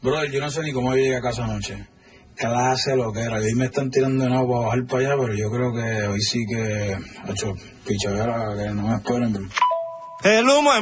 Brother, yo no sé ni cómo llegué a casa anoche. Clase lo que era. Hoy me están tirando de nuevo para bajar para allá, pero yo creo que hoy sí que ha hecho pichadera, que no me esperen. El humo